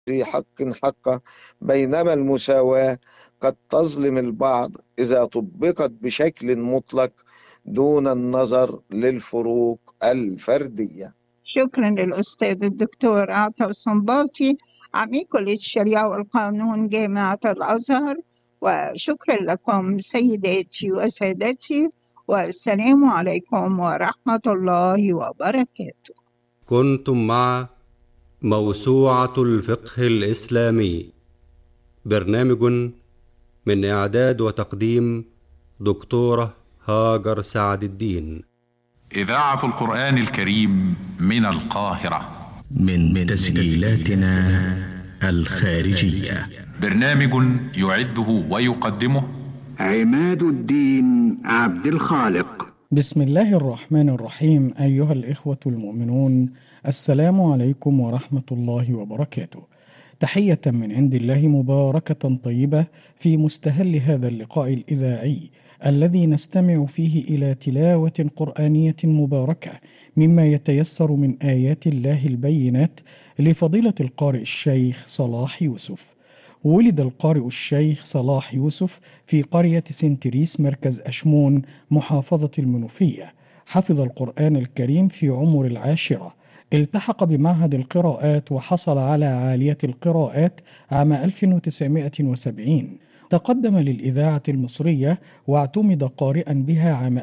ذي حق حقه، بينما المساواة قد تظلم البعض إذا طبقت بشكل مطلق دون النظر للفروق الفردية. شكرا للأستاذ الدكتور عطا الصنباطي عميد كلية الشريعة والقانون جامعة الأزهر. وشكرا لكم سيداتي وسادتي، والسلام عليكم ورحمة الله وبركاته. كنتم مع موسوعة الفقه الإسلامي، برنامج من إعداد وتقديم دكتورة هاجر سعد الدين. إذاعة القرآن الكريم من القاهرة، من تسجيلاتنا الخارجية. برنامج يعده ويقدمه عماد الدين عبد الخالق. بسم الله الرحمن الرحيم. أيها الإخوة المؤمنون، السلام عليكم ورحمة الله وبركاته. تحية من عند الله مباركة طيبة في مستهل هذا اللقاء الإذاعي الذي نستمع فيه إلى تلاوة قرآنية مباركة مما يتيسر من آيات الله البينات لفضيلة القارئ الشيخ صلاح يوسف. ولد القارئ الشيخ صلاح يوسف في قرية سنتريس مركز أشمون محافظة المنوفية. حفظ القرآن الكريم في عمر 10. التحق بمعهد القراءات وحصل على عالية القراءات عام 1970. تقدم للإذاعة المصرية واعتمد قارئا بها عام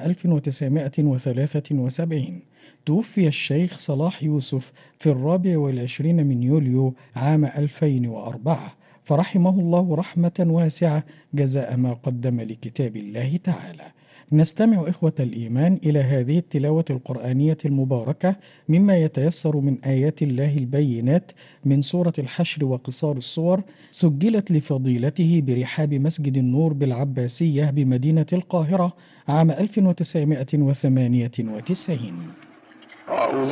1973. توفي الشيخ صلاح يوسف في 24 من يوليو عام 2004، فرحمه الله رحمة واسعة جزاء ما قدم لكتاب الله تعالى. نستمع إخوة الإيمان إلى هذه التلاوة القرآنية المباركة مما يتيسر من آيات الله البينات من سورة الحشر وقصار الصور، سجلت لفضيلته برحاب مسجد النور بالعباسية بمدينة القاهرة عام 1998.